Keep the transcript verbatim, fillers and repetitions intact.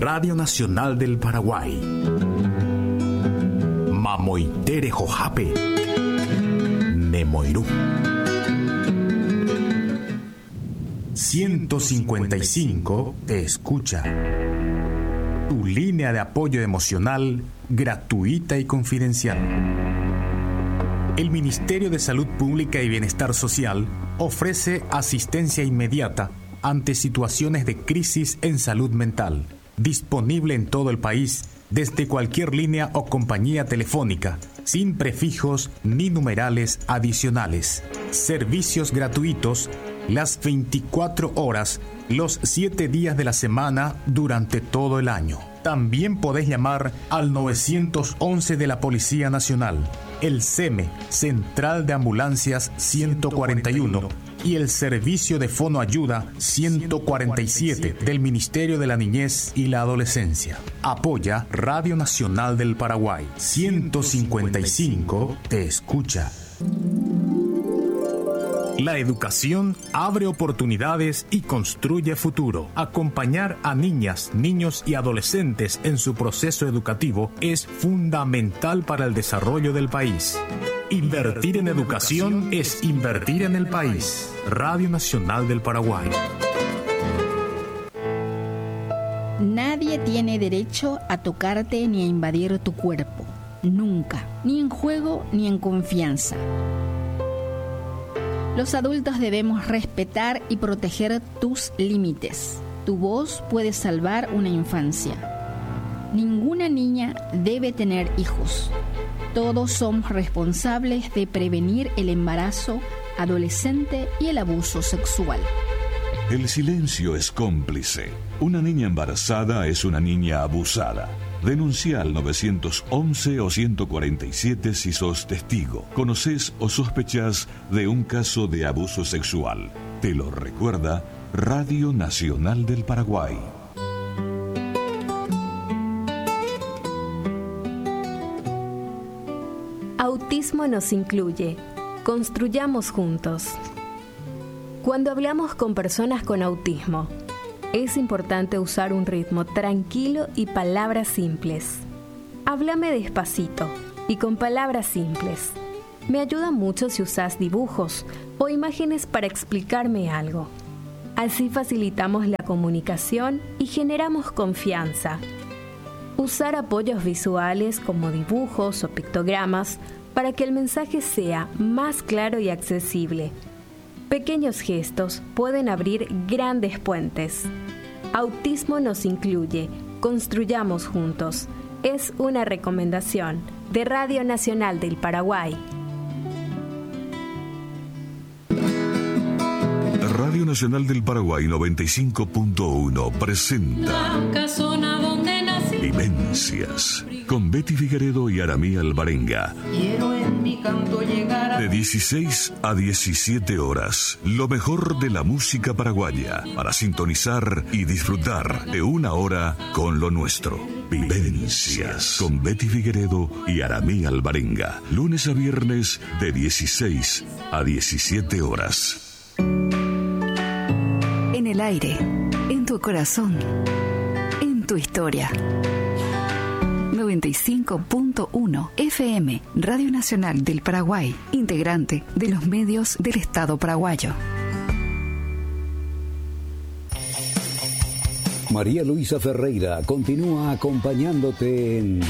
Radio Nacional del Paraguay. Mamoitere Jojape. Nemoirú. ciento cincuenta y cinco te escucha. Tu línea de apoyo emocional gratuita y confidencial. El Ministerio de Salud Pública y Bienestar Social ofrece asistencia inmediata ante situaciones de crisis en salud mental, disponible en todo el país desde cualquier línea o compañía telefónica, sin prefijos ni numerales adicionales. Servicios gratuitos las veinticuatro horas, los siete días de la semana durante todo el año. También podés llamar al nueve once de la Policía Nacional, el C E M E, Central de Ambulancias ciento cuarenta y uno, y el Servicio de Fonoayuda ciento cuarenta y siete del Ministerio de la Niñez y la Adolescencia. Apoya Radio Nacional del Paraguay. ciento cincuenta y cinco te escucha. La educación abre oportunidades y construye futuro. Acompañar a niñas, niños y adolescentes en su proceso educativo es fundamental para el desarrollo del país. Invertir en educación es invertir en el país. Radio Nacional del Paraguay. Nadie tiene derecho a tocarte ni a invadir tu cuerpo. Nunca. Ni en juego ni en confianza. Los adultos debemos respetar y proteger tus límites. Tu voz puede salvar una infancia. Ninguna niña debe tener hijos. Todos somos responsables de prevenir el embarazo adolescente y el abuso sexual. El silencio es cómplice. Una niña embarazada es una niña abusada. Denuncia al nueve once o ciento cuarenta y siete si sos testigo, conocés o sospechás de un caso de abuso sexual. Te lo recuerda Radio Nacional del Paraguay. Autismo nos incluye. Construyamos juntos. Cuando hablamos con personas con autismo, es importante usar un ritmo tranquilo y palabras simples. Háblame despacito y con palabras simples. Me ayuda mucho si usas dibujos o imágenes para explicarme algo. Así facilitamos la comunicación y generamos confianza. Usar apoyos visuales como dibujos o pictogramas para que el mensaje sea más claro y accesible. Pequeños gestos pueden abrir grandes puentes. Autismo nos incluye. Construyamos juntos. Es una recomendación de Radio Nacional del Paraguay. Radio Nacional del Paraguay noventa y cinco punto uno presenta Vivencias con Betty Figueredo y Aramí Alvarenga. Quiero en mi canto llegar a... De dieciséis a diecisiete horas, lo mejor de la música paraguaya para sintonizar y disfrutar de una hora con lo nuestro. Vivencias con Betty Figueredo y Aramí Alvarenga. Lunes a viernes de dieciséis a diecisiete horas. En el aire, en tu corazón, en tu historia. noventa y cinco punto uno F M, Radio Nacional del Paraguay, integrante de los medios del Estado paraguayo. María Luisa Ferreira continúa acompañándote en